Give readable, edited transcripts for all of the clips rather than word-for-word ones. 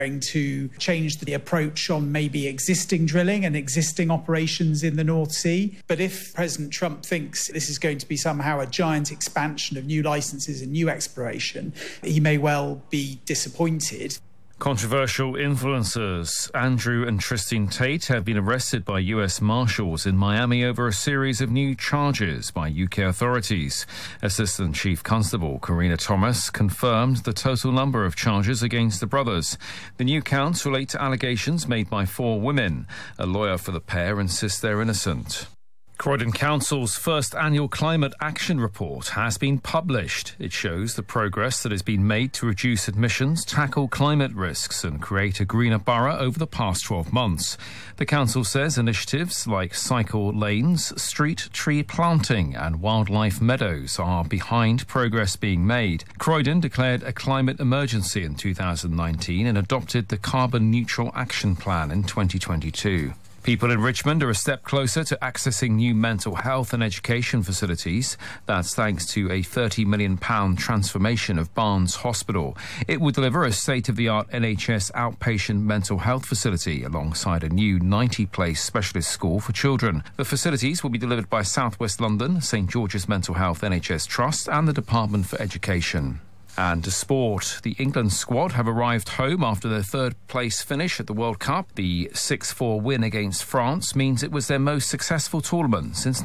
to change the approach on maybe existing drilling and existing operations in the North Sea. But if President Trump thinks this is going to be somehow a giant expansion of new licences and new exploration, he may well be disappointed. Controversial influencers Andrew and Tristan Tate have been arrested by US Marshals in Miami over a series of new charges by UK authorities. Assistant Chief Constable Karina Thomas confirmed the total number of charges against the brothers. The new counts relate to allegations made by 4 women. A lawyer for the pair insists they're innocent. Croydon Council's first annual climate action report has been published. It shows the progress that has been made to reduce emissions, tackle climate risks and create a greener borough over the past 12 months. The council says initiatives like cycle lanes, street tree planting and wildlife meadows are behind progress being made. Croydon declared a climate emergency in 2019 and adopted the Carbon Neutral Action Plan in 2022. People in Richmond are a step closer to accessing new mental health and education facilities. That's thanks to a £30 million transformation of Barnes Hospital. It will deliver a state-of-the-art NHS outpatient mental health facility alongside a new 90-place specialist school for children. The facilities will be delivered by South West London, St George's Mental Health NHS Trust and the Department for Education. And to sport, the England squad have arrived home after their third-place finish at the World Cup. The 6-4 win against France means it was their most successful tournament since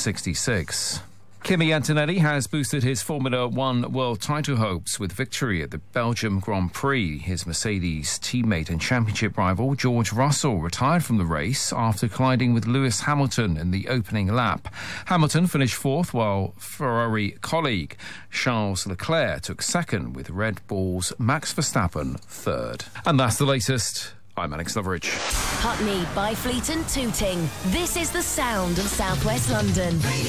1966. Kimi Antonelli has boosted his Formula One world title hopes with victory at the Belgium Grand Prix. His Mercedes teammate and championship rival George Russell retired from the race after colliding with Lewis Hamilton in the opening lap. Hamilton finished 4th while Ferrari colleague Charles Leclerc took 2nd with Red Bull's Max Verstappen 3rd. And that's the latest. I'm Alex Loveridge. Putney, Byfleet and Tooting. This is the sound of South West London.